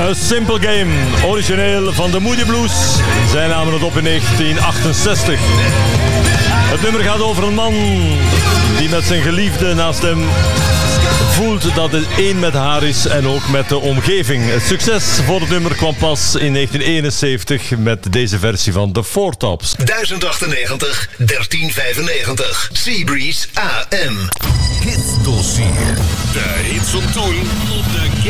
A Simple Game, origineel van de Moody Blues. Zij namen het op in 1968. Het nummer gaat over een man die met zijn geliefde naast hem voelt dat het één met haar is en ook met de omgeving. Het succes voor het nummer kwam pas in 1971 met deze versie van The Four Tops. 1098 1395 Seabreeze AM. Hit Dossier. De hits van toen op de